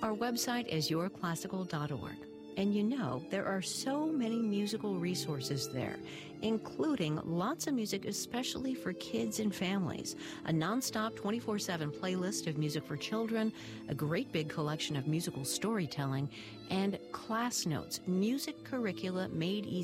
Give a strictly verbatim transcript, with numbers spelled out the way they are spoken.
Our website is your classical dot org. And you know, there are so many musical resources there, including lots of music especially for kids and families, a nonstop twenty-four seven playlist of music for children, a great big collection of musical storytelling, and class notes, music curricula made easy